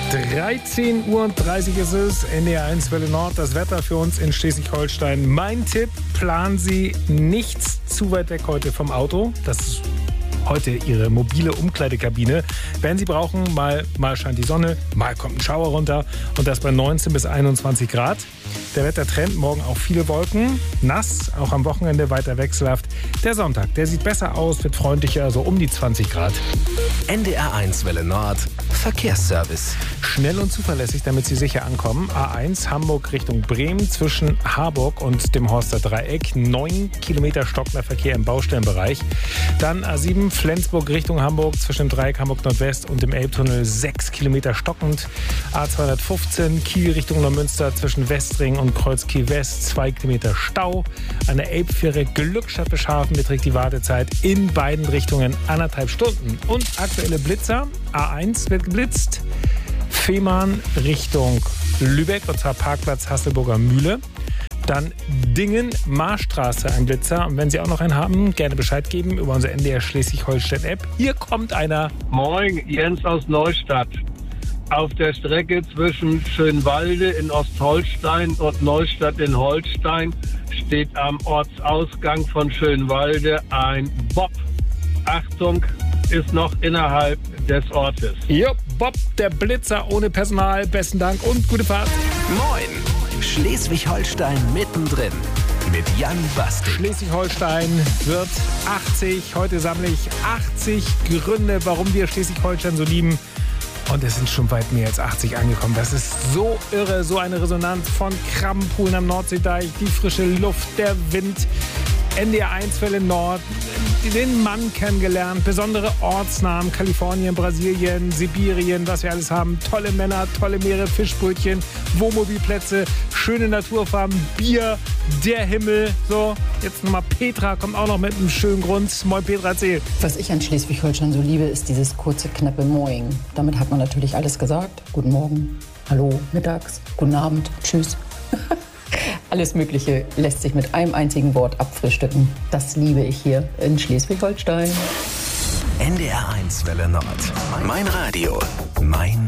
13:30 Uhr ist es, NDR1 Welle Nord, das Wetter für uns in Schleswig-Holstein. Mein Tipp, planen Sie nichts zu weit weg heute vom Auto. Das ist heute Ihre mobile Umkleidekabine. Wenn Sie brauchen, mal scheint die Sonne, mal kommt ein Schauer runter und das bei 19 bis 21 Grad. Der Wettertrend, morgen auch viele Wolken, nass, auch am Wochenende weiter wechselhaft. Der Sonntag, der sieht besser aus, wird freundlicher, so um die 20 Grad. NDR1 Welle Nord, Verkehrsservice. Schnell und zuverlässig, damit Sie sicher ankommen. A1 Hamburg Richtung Bremen zwischen Harburg und dem Horster Dreieck. 9 Kilometer stockender Verkehr im Baustellenbereich. Dann A7 Flensburg Richtung Hamburg zwischen dem Dreieck Hamburg Nordwest und dem Elbtunnel. 6 Kilometer stockend. A215 Kiel Richtung Neumünster zwischen Westring und Kreuz Kiel West. 2 Kilometer Stau. An der Elbfähre Glückstadt-Beschhafen beträgt die Wartezeit in beiden Richtungen 1,5 Stunden. Und aktuelle Blitzer. A1 wird geblitzt. Fehmarn Richtung Lübeck, und zwar Parkplatz Hasselburger Mühle. Dann Dingen, Marstraße, ein Blitzer. Und wenn Sie auch noch einen haben, gerne Bescheid geben über unsere NDR Schleswig-Holstein-App. Hier kommt einer. Moin, Jens aus Neustadt. Auf der Strecke zwischen Schönwalde in Ostholstein und Neustadt in Holstein steht am Ortsausgang von Schönwalde ein Bob. Achtung, ist noch innerhalb des Ortes. Ja, Bob, der Blitzer ohne Personal. Besten Dank und gute Fahrt. Moin, Schleswig-Holstein mittendrin mit Jan Bastel. Schleswig-Holstein wird 80. Heute sammle ich 80 Gründe, warum wir Schleswig-Holstein so lieben. Und es sind schon weit mehr als 80 angekommen. Das ist so irre, so eine Resonanz von Krabbenpoolen am Nordseedeich, die frische Luft, der Wind, NDR1 Welle Nord, den Mann kennengelernt, besondere Ortsnamen, Kalifornien, Brasilien, Sibirien, was wir alles haben, tolle Männer, tolle Meere, Fischbrötchen, Wohnmobilplätze, schöne Naturfarben, Bier, der Himmel. So, jetzt nochmal Petra, kommt auch noch mit einem schönen Grund. Moin Petra, erzähl. Was ich an Schleswig-Holstein so liebe, ist dieses kurze, knappe Moin. Damit hat man natürlich alles gesagt. Guten Morgen, hallo, mittags, guten Abend, tschüss. Alles Mögliche lässt sich mit einem einzigen Wort abfrühstücken. Das liebe ich hier in Schleswig-Holstein. NDR1 Welle Nord. Mein Radio, mein